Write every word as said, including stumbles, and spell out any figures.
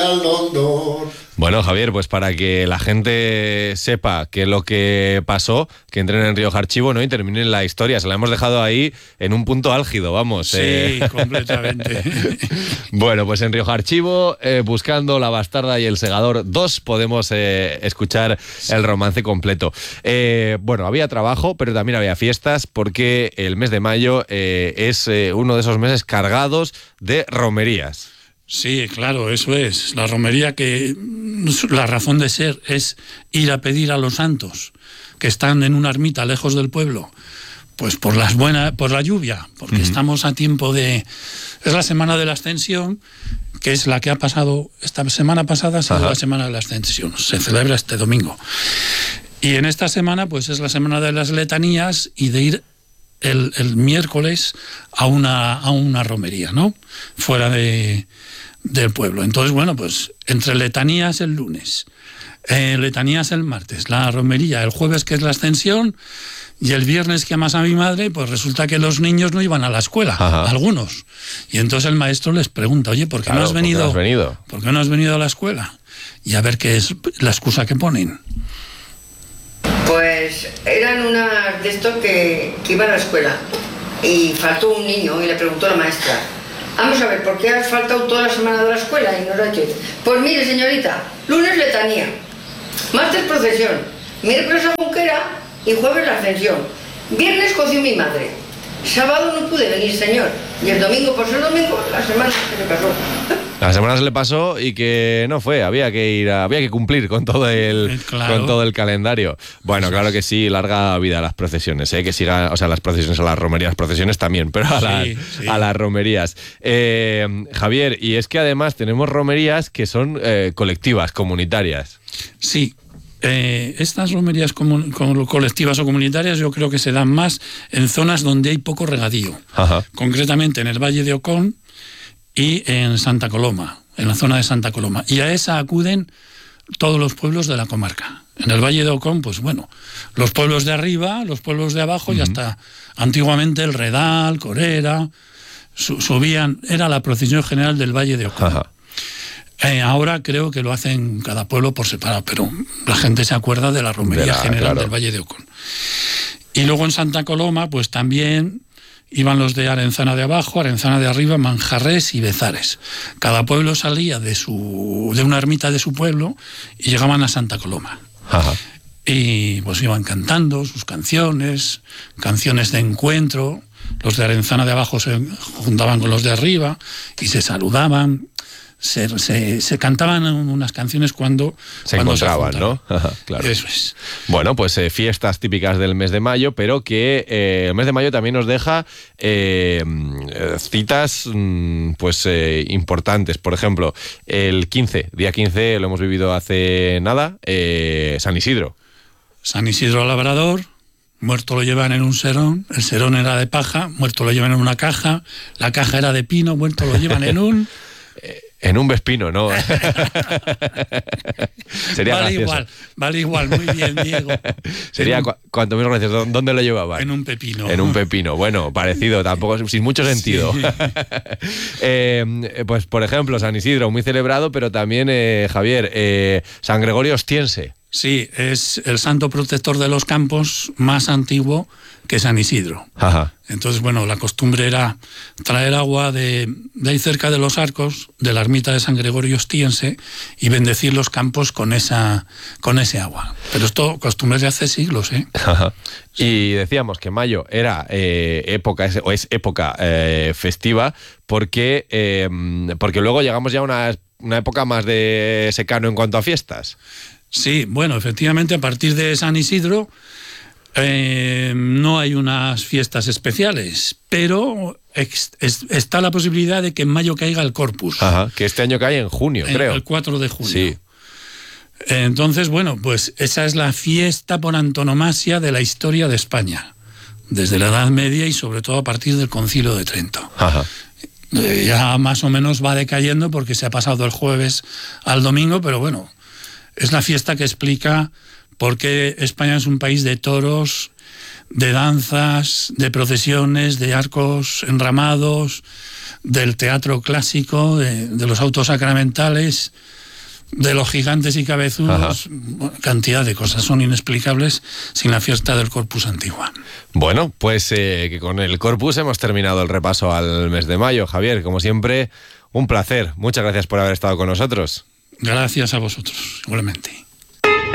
Bueno, Javier, pues para que la gente sepa qué es lo que pasó, que entren en Rioja Archivo, ¿no? Y terminen la historia. Se la hemos dejado ahí en un punto álgido, vamos. Sí, eh. completamente. Bueno, pues en Rioja Archivo, eh, buscando La Bastarda y El Segador dos, podemos eh, escuchar el romance completo. Eh, bueno, había trabajo, pero también había fiestas, porque el mes de mayo eh, es eh, uno de esos meses cargados de romerías. Sí, claro, eso es. La romería, que la razón de ser es ir a pedir a los santos que están en una ermita lejos del pueblo, pues por las buenas, por la lluvia, porque uh-huh. estamos a tiempo de... Es la semana de la Ascensión, que es la que ha pasado esta semana pasada, ha sido uh-huh. la semana de la Ascensión, se celebra este domingo. Y en esta semana, pues es la semana de las letanías y de ir el, el miércoles a una, a una romería, ¿no? Fuera de... del pueblo. Entonces, bueno, pues entre letanías el lunes, eh, letanías el martes, la romería el jueves, que es la Ascensión, y el viernes, que amas a mi madre, pues resulta que los niños no iban a la escuela, Ajá. algunos. Y entonces el maestro les pregunta, oye, ¿por qué, claro, no has venido, ¿por qué no has venido? ¿por qué no has venido a la escuela? Y a ver qué es la excusa que ponen. Pues eran unas de estos que, que iban a la escuela y faltó un niño y le preguntó a la maestra: vamos a ver, ¿por qué has faltado toda la semana de la escuela y no lo has hecho? Pues mire, señorita, lunes letanía, martes procesión, miércoles agunquera y jueves la Ascensión, viernes coció mi madre, sábado no pude venir, señor, y el domingo, por ser domingo, la semana que se pasó. La semana se le pasó y que no fue, había que ir, a, había que cumplir con todo el, claro. con todo el calendario. Bueno, sí. Claro que sí, larga vida a las procesiones, ¿eh? Que siga, o sea, las procesiones a las romerías, procesiones también, pero a, sí, las, sí. a las romerías. Eh, Javier, y es que además tenemos romerías que son eh, colectivas, comunitarias. Sí. Eh, estas romerías comun- colectivas o comunitarias yo creo que se dan más en zonas donde hay poco regadío. Ajá. Concretamente en el Valle de Ocón y en Santa Coloma, en la zona de Santa Coloma. Y a esa acuden todos los pueblos de la comarca. En el Valle de Ocón, pues bueno, los pueblos de arriba, los pueblos de abajo, uh-huh. y hasta antiguamente el Redal, Corera, su- subían, era la procesión general del Valle de Ocón. Ajá. Eh, ahora creo que lo hacen cada pueblo por separado, pero la gente se acuerda de la romería de la, general claro. del Valle de Ocón. Y luego en Santa Coloma, pues también iban los de Arenzana de abajo, Arenzana de arriba, Manjarres y Bezares. Cada pueblo salía de su de una ermita de su pueblo y llegaban a Santa Coloma. Ajá. Y pues iban cantando sus canciones, canciones de encuentro. Los de Arenzana de abajo se juntaban con los de arriba y se saludaban. Se, se, se cantaban unas canciones cuando se cuando encontraban, se ¿no? Claro. Eso es. Bueno, pues eh, fiestas típicas del mes de mayo, pero que eh, el mes de mayo también nos deja eh, citas mm, pues eh, importantes. Por ejemplo, el quince, día quince, lo hemos vivido hace nada, eh, San Isidro. San Isidro Labrador. Muerto lo llevan en un serón, el serón era de paja, muerto lo llevan en una caja, la caja era de pino, muerto lo llevan en un... En un vespino, ¿no? Sería vale gracioso. igual, vale igual, muy bien, Diego. Sería un... cu- cuanto menos gracioso. ¿Dónde lo llevaban? En un pepino. En un pepino, bueno, parecido, tampoco, sin mucho sentido. Sí. eh, pues, por ejemplo, San Isidro, muy celebrado, pero también, eh, Javier, eh, San Gregorio Ostiense. Sí, es el santo protector de los campos más antiguo que San Isidro. Ajá. Entonces, bueno, la costumbre era traer agua de, de ahí cerca de los arcos, de la ermita de San Gregorio Ostiense, y bendecir los campos con esa con ese agua. Pero esto costumbre de hace siglos, ¿eh? Ajá. Y decíamos que mayo era eh, época, es, o es época eh, festiva, porque, eh, porque luego llegamos ya a una, una época más de secano en cuanto a fiestas. Sí, bueno, efectivamente, a partir de San Isidro eh, no hay unas fiestas especiales, pero ex, es, está la posibilidad de que en mayo caiga el Corpus. Ajá, que este año cae en junio, el, creo. El cuatro de junio. Sí. Entonces, bueno, pues esa es la fiesta por antonomasia de la historia de España, desde la Edad Media y sobre todo a partir del Concilio de Trento. Ajá. Eh, ya más o menos va decayendo porque se ha pasado el jueves al domingo, pero bueno, es la fiesta que explica por qué España es un país de toros, de danzas, de procesiones, de arcos enramados, del teatro clásico, de, de los autos sacramentales, de los gigantes y cabezudos, Ajá. cantidad de cosas son inexplicables sin la fiesta del Corpus Antigua. Bueno, pues eh, que con el Corpus hemos terminado el repaso al mes de mayo. Javier, como siempre, un placer. Muchas gracias por haber estado con nosotros. Gracias a vosotros, igualmente.